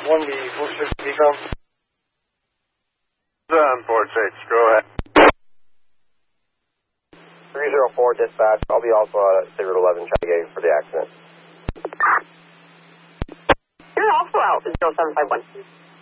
1B, Wolf 6 decom. On Fort 6, go ahead. 304 dispatch, I'll be also at Route 11 trying to get for the accident. You're also out at 0751.